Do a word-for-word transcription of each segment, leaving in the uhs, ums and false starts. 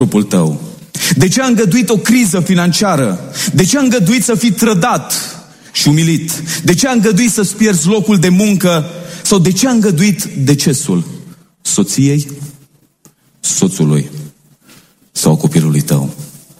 trupul tău? De ce a îngăduit o criză financiară? De ce a îngăduit să fii trădat și umilit? De ce a îngăduit să-ți pierzi locul de muncă? Sau de ce a îngăduit decesul soției, soțului sau copilului tău?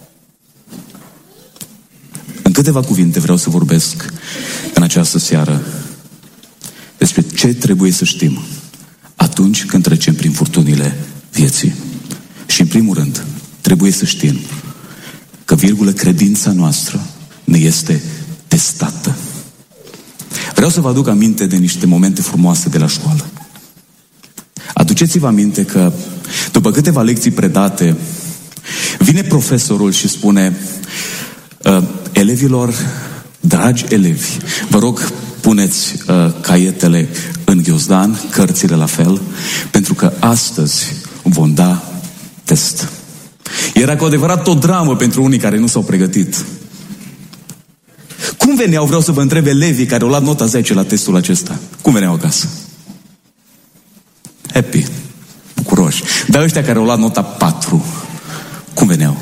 În câteva cuvinte vreau să vorbesc în această seară despre ce trebuie să știm atunci când trecem prin furtunile vieții. Și în primul rând, trebuie să știm că, virgulă, credința noastră ne este testată. Vreau să vă aduc aminte de niște momente frumoase de la școală. Aduceți-vă aminte că după câteva lecții predate, vine profesorul și spune: elevilor, dragi elevi, vă rog, puneți uh, caietele în ghiozdan, cărțile la fel, pentru că astăzi vom da test. Era cu adevărat o dramă pentru unii care nu s-au pregătit. Cum veneau, vreau să vă întreb, elevii care au luat nota zece la testul acesta? Cum veneau acasă? Happy, bucuroși. Dar ăștia care au luat nota patru, cum veneau?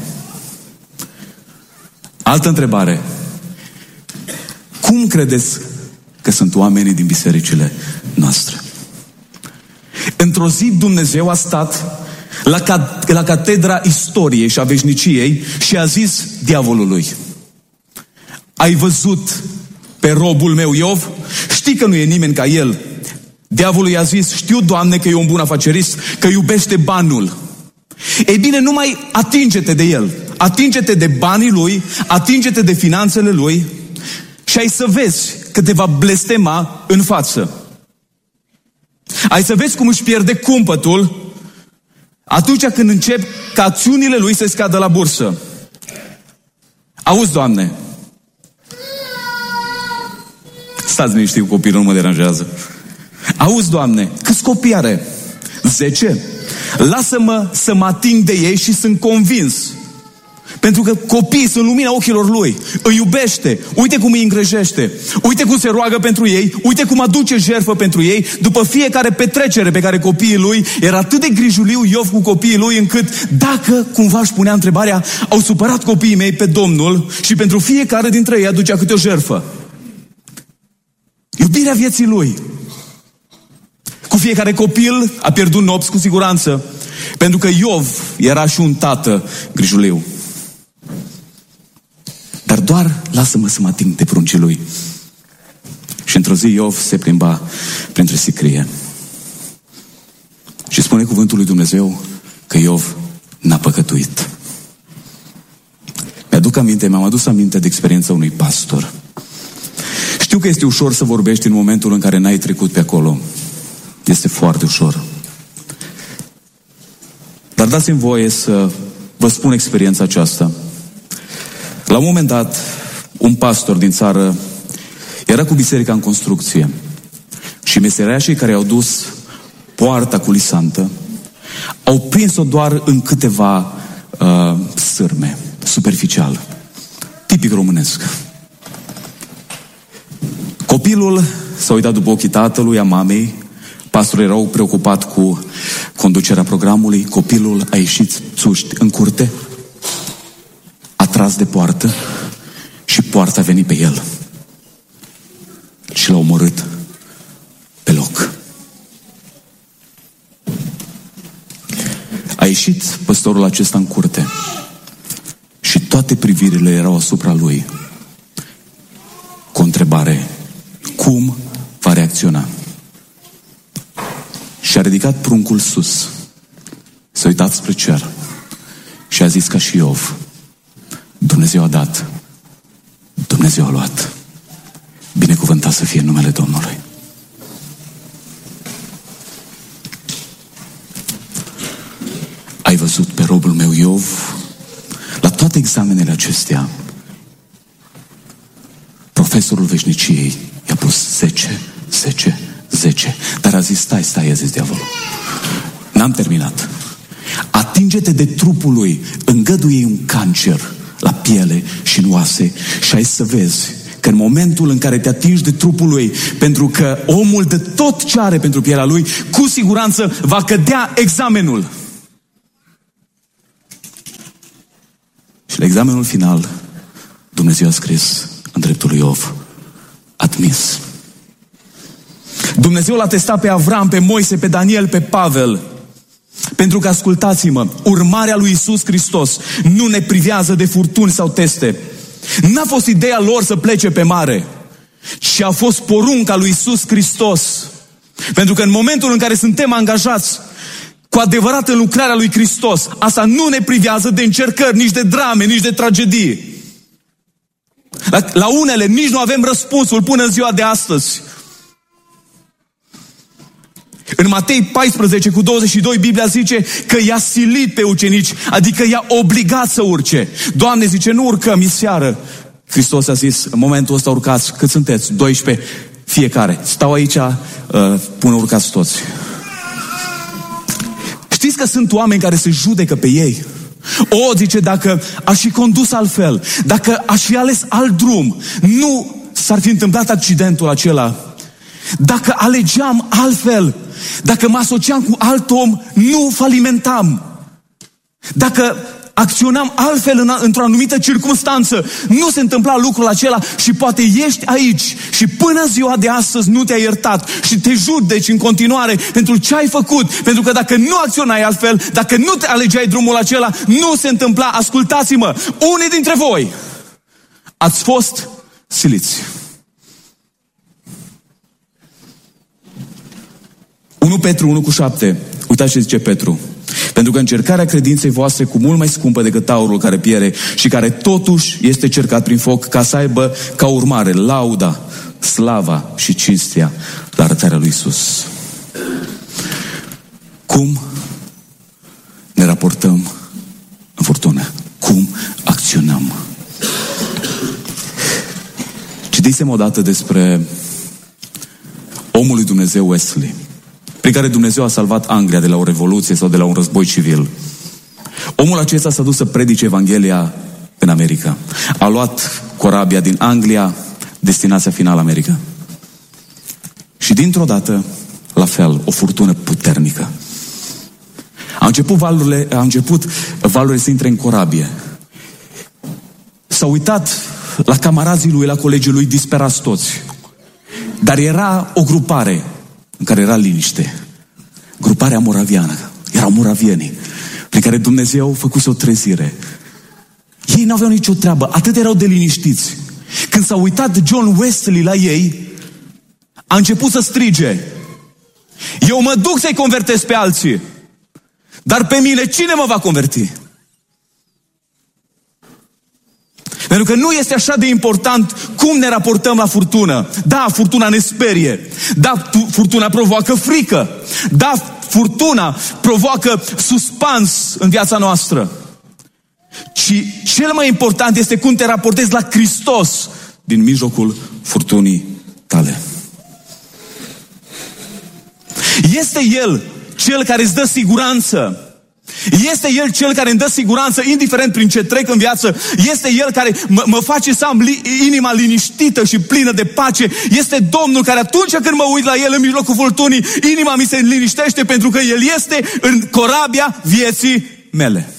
Altă întrebare. Cum credeți că sunt oamenii din bisericile noastre? Într-o zi Dumnezeu a stat la, ca, la catedra istoriei și a veșniciei și a zis diavolului: ai văzut pe robul meu Iov? Știi că nu e nimeni ca el. Diavolul i-a zis: știu, Doamne, că e un bun afacerist, că iubește banul. Ei bine, nu mai atinge-te de el. Atinge-te de banii lui, atinge-te de finanțele lui și ai să vezi că te va blestema în față. Ai să vezi cum își pierde cumpătul atunci când încep ca acțiunile lui să scadă la bursă. Auzi, Doamne, stați liniștit, copilul nu mă deranjează. Auzi, Doamne, câți copii are? Zece? Lasă-mă să mă ating de ei și sunt convins. Pentru că copiii sunt lumina ochilor lui. Îi iubește. Uite cum îi îngrijește. Uite cum se roagă pentru ei. Uite cum aduce jertfă pentru ei. După fiecare petrecere pe care copiii lui, era atât de grijuliu Iov cu copiii lui, încât dacă cumva își punea întrebarea: au supărat copiii mei pe Domnul, și pentru fiecare dintre ei aducea câte o jertfă. Iubirea vieții lui. Cu fiecare copil a pierdut nopți cu siguranță, pentru că Iov era și un tată grijuliu. Dar doar lasă-mă să mă ating de pruncii lui. Și într-o zi Iov se plimba printre sicrie. Și spune cuvântul lui Dumnezeu că Iov n-a păcătuit. Mi-aduc aminte, mi-am adus aminte de experiența unui pastor. Știu că este ușor să vorbești în momentul în care n-ai trecut pe acolo. Este foarte ușor. Dar dați-mi voie să vă spun experiența aceasta. La un moment dat, un pastor din țară era cu biserica în construcție și meseriașii care au dus poarta culisantă au prins-o doar în câteva uh, sârme, superficial, tipic românesc. Copilul s-a uitat după ochii tatălui, a mamei. Pastorul era preocupat cu conducerea programului. Copilul a ieșit țuști în curte, a tras de poartă și poarta a venit pe el și l-a omorât pe loc. A ieșit păstorul acesta în curte și toate privirile erau asupra lui, cu o întrebare: cum va reacționa? Și a ridicat pruncul sus, s-a uitat spre cer și a zis ca și Iov: Dumnezeu a dat, Dumnezeu a luat. Binecuvântat să fie numele Domnului. Ai văzut pe robul meu Iov? La toate examenele acestea, profesorul veșniciei i-a pus zece, zece, zece. Dar a zis: stai, stai, a zis diavolul, n-am terminat. Atinge-te de trupul lui, îngăduie un cancer la piele și în oase și ai să vezi că în momentul în care te atingi de trupul lui, pentru că omul de tot ce are pentru pielea lui, cu siguranță va cădea examenul. la examenul final, Dumnezeu a scris în dreptul lui Iov: admis. Dumnezeu l-a testat pe Avram, pe Moise, pe Daniel, pe Pavel. Pentru că, ascultați-mă, urmarea lui Iisus Hristos nu ne privează de furtuni sau teste. N-a fost ideea lor să plece pe mare, ci a fost porunca lui Iisus Hristos. Pentru că în momentul în care suntem angajați cu adevărat în lucrarea lui Hristos, asta nu ne privează de încercări, nici de drame, nici de tragedii. La, la unele nici nu avem răspunsul până în ziua de astăzi. În Matei paisprezece cu douăzeci și doi, Biblia zice că i-a silit pe ucenici, adică i-a obligat să urce. Doamne, zice, nu urcăm, e seară. Hristos a zis, în momentul ăsta urcați, cât sunteți? doisprezece fiecare. Stau aici, uh, până urcați toți. Știți că sunt oameni care se judecă pe ei? O, zice, dacă aș fi condus altfel, dacă aș fi ales alt drum, nu s-ar fi întâmplat accidentul acela. Dacă alegeam altfel, dacă mă asociam cu alt om, nu falimentam. Dacă acționam altfel în, într-o anumită circunstanță, nu se întâmpla lucrul acela și poate ești aici și până ziua de astăzi nu te-ai iertat și te judeci în continuare pentru ce ai făcut, pentru că dacă nu acționai altfel, dacă nu te alegeai drumul acela, nu se întâmpla. Ascultați-mă, unii dintre voi ați fost siliți. unu Petru unu cu șapte. Uitați ce zice Petru. Pentru că încercarea credinței voastre cu mult mai scumpă decât aurul care piere și care totuși este cercat prin foc, ca să aibă ca urmare lauda, slava și cinstea la arătarea lui Iisus. Cum ne raportăm în furtună? Cum acționăm? Citisem odată despre omul lui Dumnezeu Wesley, prin care Dumnezeu a salvat Anglia de la o revoluție sau de la un război civil. Omul acesta s-a dus să predice Evanghelia în America. A luat corabia din Anglia, destinația finală America. Și dintr-o dată, la fel, o furtună puternică. A început valurile, a început valurile să intre în corabie. S-a uitat la camarazii lui, la colegii lui, disperați toți. Dar era o grupare în care era liniște. Gruparea moraviană. Erau moravienii, prin care Dumnezeu făcuse o trezire. Ei n-aveau nicio treabă, atât erau de liniștiți. Când s-a uitat John Wesley la ei, a început să strige: eu mă duc să-i convertesc pe alții, dar pe mine cine mă va converti? Pentru că nu este așa de important cum ne raportăm la furtună. Da, furtuna ne sperie. Da, furtuna provoacă frică. Da, furtuna provoacă suspans în viața noastră. Și cel mai important este cum te raportezi la Hristos din mijlocul furtunii tale. Este El Cel care îți dă siguranță. Este El Cel care îmi dă siguranță, indiferent prin ce trec în viață. Este El care mă, mă face să am li, inima liniștită și plină de pace. Este Domnul care atunci când mă uit la El în mijlocul furtunii, inima mi se liniștește pentru că El este în corabia vieții mele.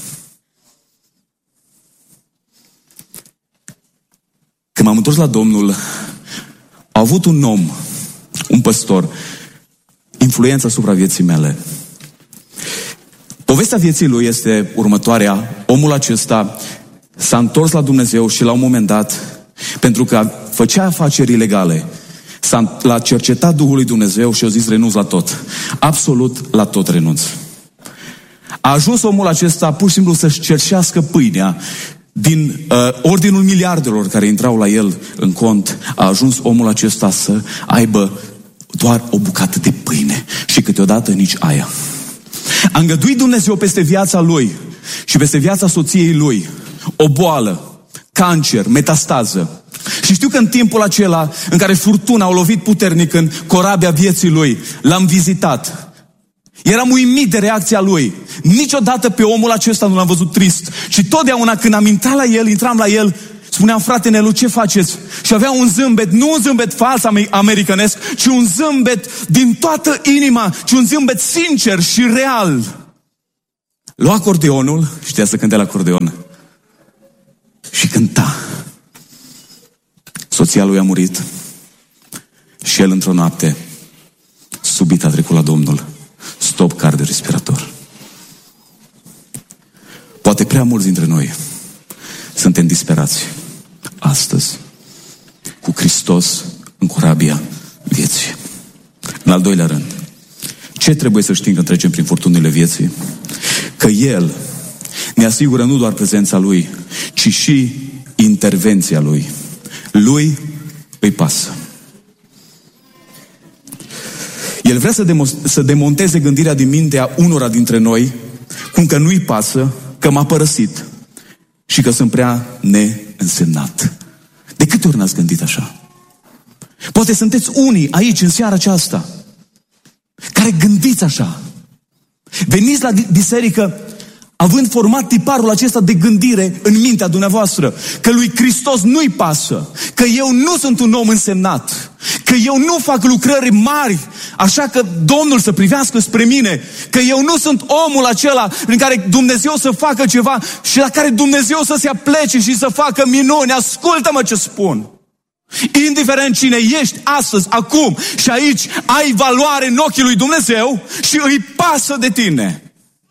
Când m-am întors la Domnul, a avut un om, un păstor, influența asupra vieții mele. Povestea vieții lui este următoarea. Omul acesta s-a întors la Dumnezeu și la un moment dat, pentru că făcea afaceri ilegale, s-a, l-a cercetat Duhul lui Dumnezeu și a zis: renunț la tot. Absolut la tot renunț. A ajuns omul acesta pur și simplu să-și cerșească pâinea din uh, ordinul miliardelor care intrau la el în cont. A ajuns omul acesta să aibă doar o bucată de pâine și câteodată nici aia. A îngăduit Dumnezeu peste viața lui și peste viața soției lui o boală, cancer, metastază. Și știu că în timpul acela în care furtuna a lovit puternic în corabia vieții lui, l-am vizitat. Eram uimit de reacția lui. Niciodată pe omul acesta nu l-am văzut trist. Și totdeauna când am intrat la el, intram la el, spuneam: frate Nelu, ce faceți? Și avea un zâmbet, nu un zâmbet fals americanesc, ci un zâmbet din toată inima, ci un zâmbet sincer și real. Lua acordeonul, știa să cânte la acordeon. Soția lui a murit și el într-o noapte subit a trecut la Domnul. Stop cardiorespirator. Poate prea mulți dintre noi suntem disperați astăzi cu Hristos în corabia vieții. În al doilea rând, ce trebuie să știm când trecem prin furtunile vieții? Că El ne asigură nu doar prezența Lui, ci și intervenția Lui. Lui îi pasă. El vrea să, demo- să demonteze gândirea din mintea unora dintre noi, cum că nu-i pasă, că m-a părăsit și că sunt prea neînsemnat. De câte ori n-ați gândit așa? Poate sunteți unii aici în seara aceasta care gândiți așa. Veniți la biserică având format tiparul acesta de gândire în mintea dumneavoastră, că lui Hristos nu-i pasă, că eu nu sunt un om însemnat, că eu nu fac lucrări mari, așa că Domnul să privească spre mine, că eu nu sunt omul acela prin care Dumnezeu să facă ceva și la care Dumnezeu să se aplece și să facă minuni. Ascultă-mă ce spun! Indiferent cine ești astăzi, acum și aici, ai valoare în ochii lui Dumnezeu și îi pasă de tine.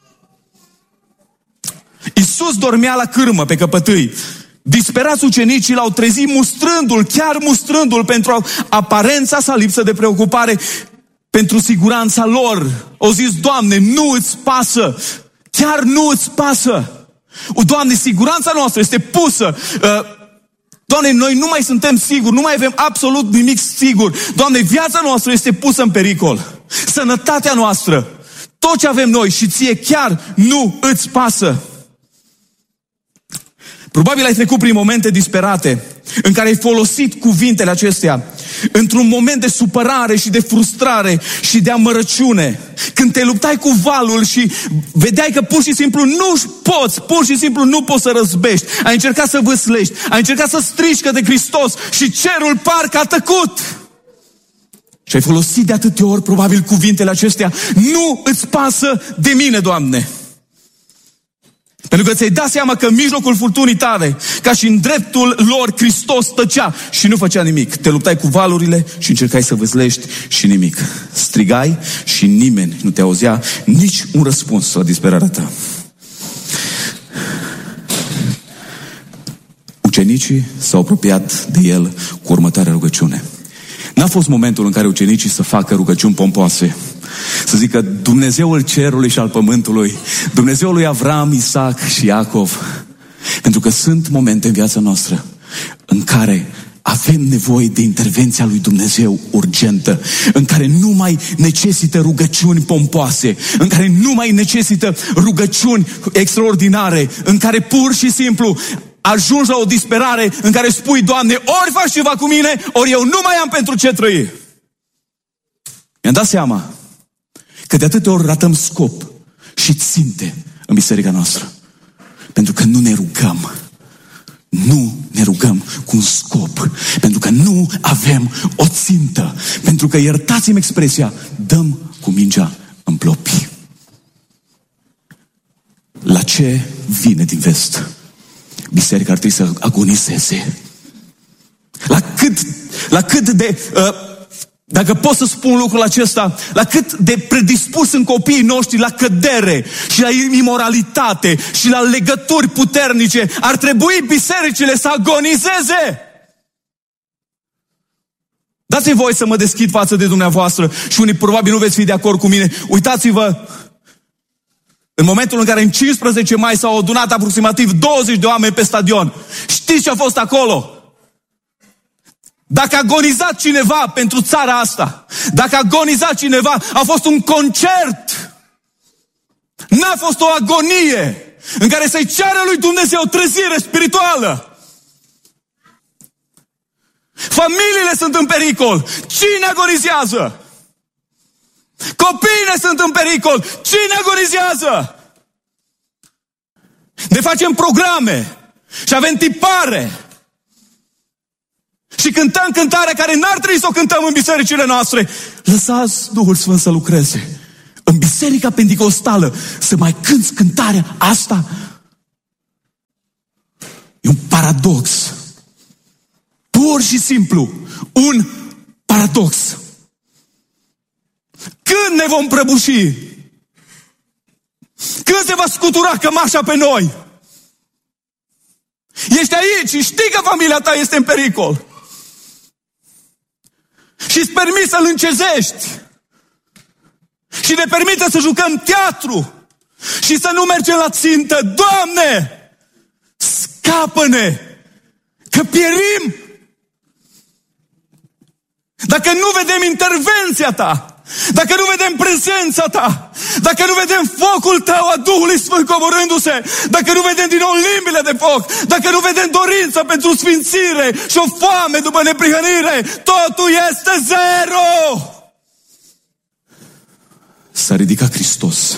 Iisus dormea la cârmă pe căpătâi. Disperați ucenicii l-au trezit mustrându-l, chiar mustrându-l pentru aparența sa lipsă de preocupare, pentru siguranța lor. Au zis: Doamne, nu îți pasă, chiar nu îți pasă. Doamne, siguranța noastră este pusă. Doamne, noi nu mai suntem siguri, nu mai avem absolut nimic sigur. Doamne, viața noastră este pusă în pericol. Sănătatea noastră, tot ce avem noi și ție chiar nu îți pasă. Probabil ai trecut prin momente disperate în care ai folosit cuvintele acestea într-un moment de supărare și de frustrare și de amărăciune. Când te luptai cu valul și vedeai că pur și simplu nu poți, pur și simplu nu poți să răzbești. Ai încercat să vâslești, ai încercat să strigi către Hristos și cerul parcă a tăcut. Și ai folosit de atâtea ori probabil cuvintele acestea: nu îți pasă de mine, Doamne. Pentru că ți-ai dat seama că în mijlocul furtunii tale, ca și în dreptul lor, Hristos tăcea și nu făcea nimic. Te luptai cu valurile și încercai să vâslești și nimic. Strigai și nimeni nu te auzea, nici un răspuns la disperarea ta. Ucenicii s-au apropiat de el cu următoarea rugăciune. N-a fost momentul în care ucenicii să facă rugăciuni pompoase, să zică: Dumnezeul cerului și al pământului, Dumnezeul lui Avram, Isaac și Iacov. Pentru că sunt momente în viața noastră în care avem nevoie de intervenția lui Dumnezeu urgentă, în care nu mai necesită rugăciuni pompoase, în care nu mai necesită rugăciuni extraordinare, în care pur și simplu ajungi la o disperare în care spui: Doamne, ori faci ceva cu mine, ori eu nu mai am pentru ce trăi. Mi-am dat seama că de atâtea ori ratăm scop și ținte în biserica noastră. Pentru că nu ne rugăm. Nu ne rugăm cu un scop. Pentru că nu avem o țintă. Pentru că, iertați-mi expresia, dăm cu mingea în plopi. La ce vine din vest? Biserica ar trebui să agoniseze. La cât, la cât de... Uh, Dacă pot să spun lucrul acesta, la cât de predispus sunt copiii noștri la cădere și la imoralitate și la legături puternice, ar trebui bisericile să agonizeze. Dați-mi voie să mă deschid față de dumneavoastră și unii probabil nu veți fi de acord cu mine. Uitați-vă, în momentul în care în cincisprezece mai s-au adunat aproximativ douăzeci de oameni pe stadion. Știți ce a fost acolo? Dacă a agonizat cineva pentru țara asta, dacă a agonizat cineva, a fost un concert. N-a fost o agonie în care să-i ceară lui Dumnezeu trezire spirituală. Familiile sunt în pericol. Cine agonizează? Copiii sunt în pericol. Cine agonizează? Ne facem programe și avem tipare și cântăm cântarea care n-ar trebui să o cântăm în bisericile noastre. Lăsați Duhul Sfânt să lucreze. În biserica penticostală să mai cânți cântarea asta? E un paradox. Pur pur și simplu un paradox. Când ne vom prăbuși? Când se va scutura cămașa pe noi? Ești aici și știi că familia ta este în pericol. Și îți permiți să-l încezești. Și ne permite să jucăm teatru. Și să nu mergem la țintă. Doamne, scapă-ne, că pierim. Dacă nu vedem intervenția ta, dacă nu vedem prezența ta, dacă nu vedem focul tău a Duhului Sfânt coborându-se, dacă nu vedem din nou limbile de foc, dacă nu vedem dorința pentru sfințire și o foame după neprihănire, totul este zero. S-a ridicat Hristos.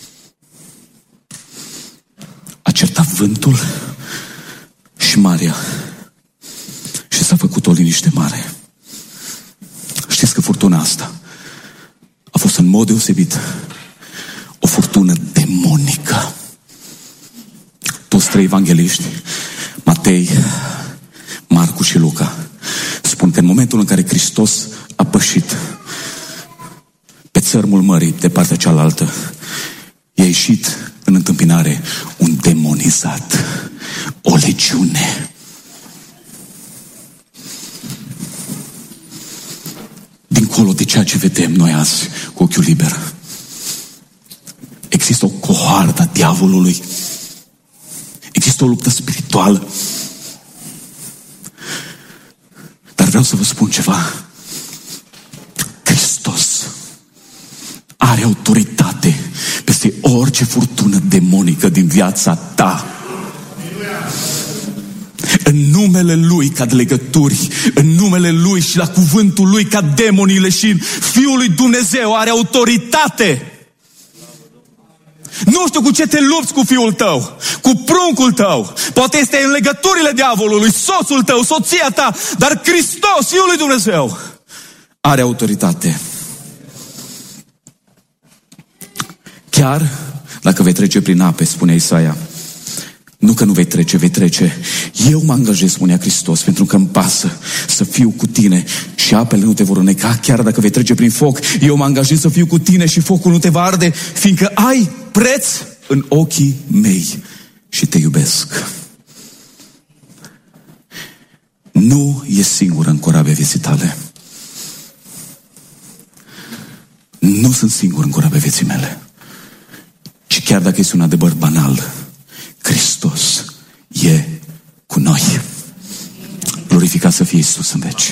A certat vântul și marea și s-a făcut o liniște mare. Știți că furtuna asta a fost în mod deosebit o furtună demonică. Toți trei evangeliști, Matei, Marcu și Luca, spun că în momentul în care Hristos a pășit pe țărmul mării de partea cealaltă, i-a ieșit în întâmpinare un demonizat, o legiune. Dincolo de ceea ce vedem noi azi cu ochiul liber, există o cohortă a diavolului. Există o luptă spirituală. Dar vreau să vă spun ceva. Hristos are autoritate peste orice furtună demonică din viața ta. În numele Lui cad legături, în numele Lui și la cuvântul Lui cad demonii leșini. Fiul lui Dumnezeu are autoritate. Nu știu cu ce te lupți cu fiul tău, cu pruncul tău, poate este în legăturile diavolului, soțul tău, soția ta, dar Hristos, Fiul lui Dumnezeu, are autoritate. Chiar dacă vei trece prin ape, spune Isaia, nu că nu vei trece, vei trece. Eu mă angajez, spunea Hristos, pentru că îmi pasă să fiu cu tine și apele nu te vor îneca. Chiar dacă vei trece prin foc, eu mă angajez să fiu cu tine și focul nu te va arde, fiindcă ai preț în ochii mei și te iubesc. Nu e singură în corabia vieții tale. Nu sunt singur în corabia vieții mele. Și chiar dacă este un adevăr banal, Hristos e cu noi. Glorificat să fie Iisus în veci.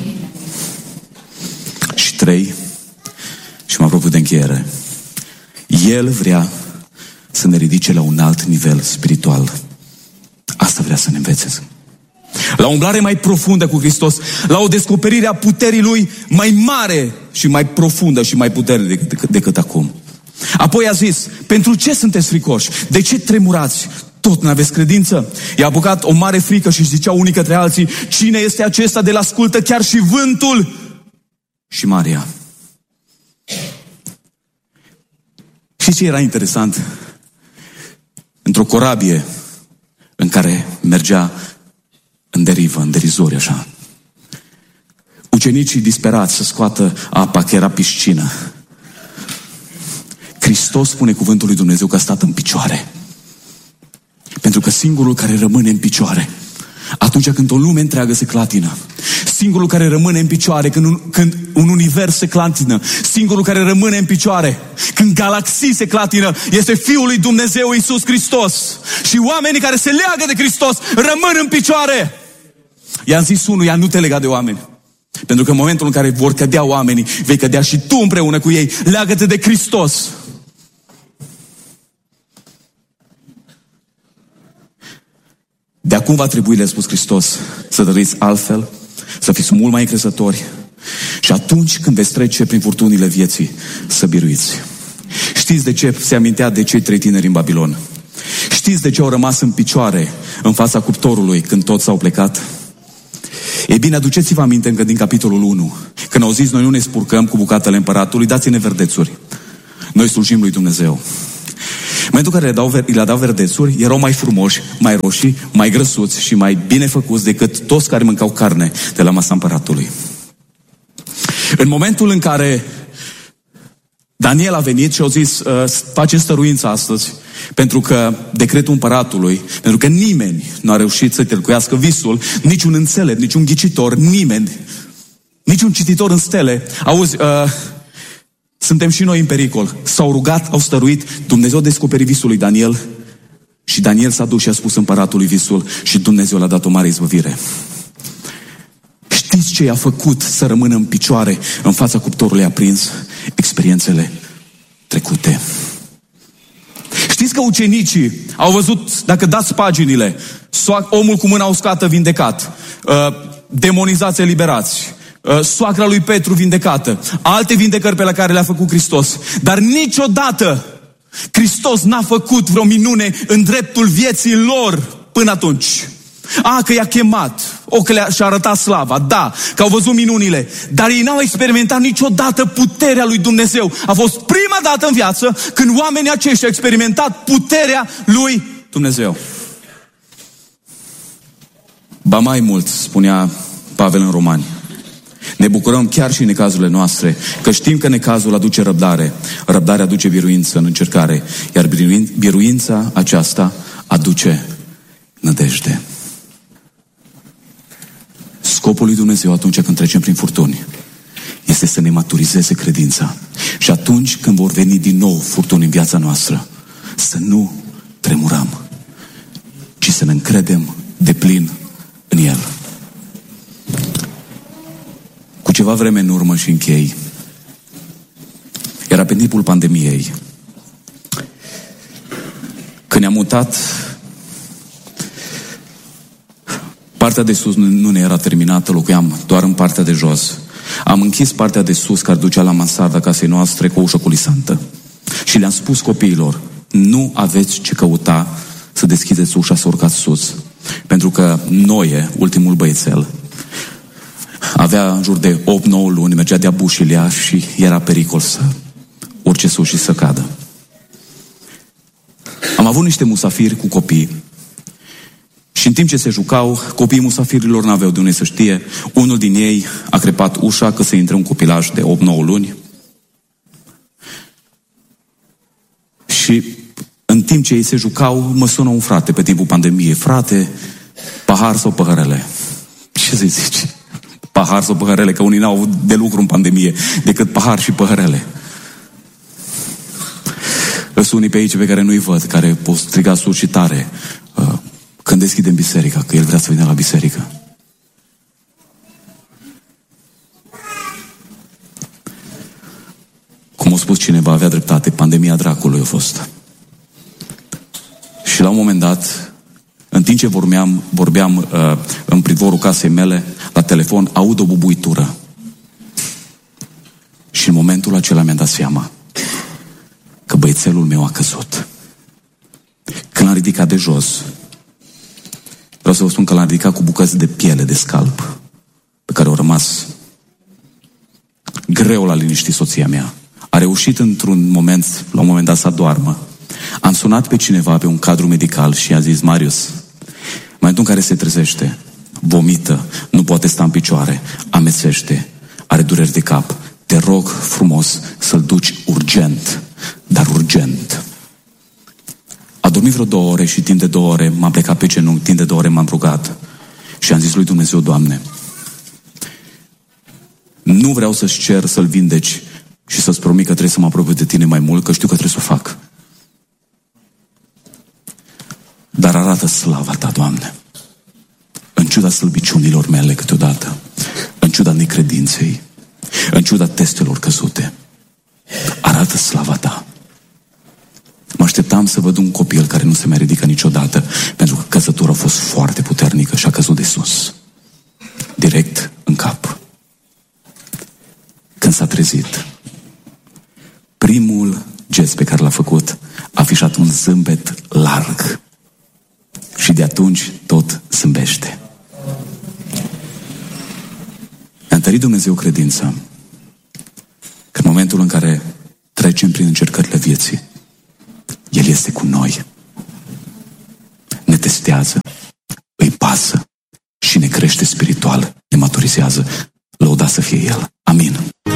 Și trei, și mă apropiu de încheiere, El vrea să ne ridice la un alt nivel spiritual. Asta vrea să ne învețe. La o umblare mai profundă cu Hristos, la o descoperire a puterii Lui mai mare și mai profundă și mai puternică decât, decât, decât acum. Apoi a zis, pentru ce sunteți fricoși? De ce tremurați? Tot n-aveți credință? I-a apucat o mare frică și ziceau unii către alții, cine este acesta de-l ascultă chiar și vântul și marea? Și ce era interesant? Într-o corabie în care mergea în derivă, în derizori așa, ucenicii disperați să scoată apa, că era piscină. Hristos spune cuvântul lui Dumnezeu că a stat în picioare. Pentru că singurul care rămâne în picioare atunci când o lume întreagă se clatină, singurul care rămâne în picioare când un, când un univers se clatină, singurul care rămâne în picioare când galaxii se clatină, este Fiul lui Dumnezeu Iisus Hristos. Și oamenii care se leagă de Hristos rămân în picioare. I-am zis unuia, nu te lega de oameni. Pentru că în momentul în care vor cădea oamenii, vei cădea și tu împreună cu ei. Leagă-te de Hristos. De acum va trebui, le-a spus Hristos, să trăiți altfel, să fiți mult mai încrezători și atunci când veți trece prin furtunile vieții, să biruiți. Știți de ce se amintea de cei trei tineri în Babilon? Știți de ce au rămas în picioare în fața cuptorului când toți s-au plecat? Ei bine, aduceți-vă aminte încă din capitolul unu, când au zis, noi nu ne spurcăm cu bucatele împăratului, dați-ne verdețuri. Noi slujim lui Dumnezeu. În momentul în care le-a dat verdețuri, erau mai frumoși, mai roșii, mai grăsuți și mai bine făcuți decât toți care mâncau carne de la masa împăratului. În momentul în care Daniel a venit și a zis, facem stăruință astăzi, pentru că decretul împăratului, pentru că nimeni nu a reușit să tâlcuiască visul, niciun înțelept, niciun ghicitor, nimeni, niciun cititor în stele. Auzi, uh, suntem și noi în pericol. S-au rugat, au stăruit, Dumnezeu a descoperit visul lui Daniel și Daniel s-a dus și a spus împăratului visul și Dumnezeu l-a dat o mare izbăvire. Știți ce i-a făcut să rămână în picioare în fața cuptorului aprins? Experiențele trecute. Știți că ucenicii au văzut, dacă dați paginile, omul cu mâna uscată vindecat, demonizați eliberați, soacra lui Petru vindecată, alte vindecări pe la care le-a făcut Hristos. Dar niciodată Hristos n-a făcut vreo minune în dreptul vieții lor până atunci. A, că i-a chemat, o, că le-a, și-a arătat slava, da, că au văzut minunile, dar ei n-au experimentat niciodată puterea lui Dumnezeu. A fost prima dată în viață când oamenii aceștia au experimentat puterea lui Dumnezeu. Ba mai mult, spunea Pavel în Romani, ne bucurăm chiar și în necazurile noastre, că știm că necazul aduce răbdare, răbdarea aduce biruință în încercare, iar biruința aceasta aduce nădejde. Scopul lui Dumnezeu atunci când trecem prin furtuni este să ne maturizeze credința. Și atunci când vor veni din nou furtuni în viața noastră, să nu tremurăm, ci să ne încredem deplin în El. Cu ceva vreme în urmă și închei, era pe timpul pandemiei, când ne-am mutat. Partea de sus nu ne era terminată, locuiam doar în partea de jos. Am închis partea de sus care ducea la mansarda casei noastre cu o ușă culisantă. Și le-am spus copiilor, nu aveți ce căuta să deschideți ușa să urcați sus. Pentru că Noe, ultimul băiețel, avea în jur de opt nouă luni, mergea de-a bușilea și era pericol să urce sus și să cadă. Am avut niște musafiri cu copii și în timp ce se jucau, copiii musafirilor n-aveau de unde să știe. Unul din ei a crepat ușa că să intre un copilaj de opt nouă luni. Și în timp ce ei se jucau, mă sună un frate pe timpul pandemiei. Frate, pahar sau păhărele? Ce să zici? Pahar sau păhărele? Că unii n-au avut de lucru în pandemie decât pahar și păhărele. Sunt unii pe aici pe care nu-i văd, care pot striga sus și tare uh, când deschidem biserica, că el vrea să vină la biserică. Cum a spus cineva, avea dreptate, pandemia dracului a fost. Și la un moment dat, în timp ce vorbeam, vorbeam uh, în pridvorul casei mele, la telefon, aud o bubuitură. Și în momentul acela mi-am dat seama că băiețelul meu a căzut. Când l-am ridicat de jos, vreau să vă spun că l-am ridicat cu bucăți de piele, de scalp, pe care au rămas. Greu l-a liniștit soția mea. A reușit într-un moment, la un moment dat, să doarmă. Am sunat pe cineva, pe un cadru medical și i-a zis, Marius, în momentul în care se trezește, vomită, nu poate sta în picioare, amețește, are dureri de cap, te rog frumos să-l duci urgent, dar urgent. A dormit vreo două ore și timp de două ore m-am plecat pe genunchi, timp de două ore m-am rugat și am zis lui Dumnezeu, Doamne, nu vreau să-ți cer să-l vindeci și să-ți promit că trebuie să mă apropii de tine mai mult, că știu că trebuie să o fac. Dar arată slava ta, Doamne, în ciuda slăbiciunilor mele câteodată, în ciuda necredinței, în ciuda testelor căzute, arată slava ta. Mă așteptam să văd un copil care nu se mai ridică niciodată, pentru că căzătura a fost foarte puternică și a căzut de sus, direct în cap. Când s-a trezit, primul gest pe care l-a făcut a afișat un zâmbet larg. Și de atunci tot zâmbește. Mi-a întărit Dumnezeu credința că în momentul în care trecem prin încercările vieții, El este cu testează, îi pasă și ne crește spiritual, ne maturizează. Lăudați să fie El. Amin.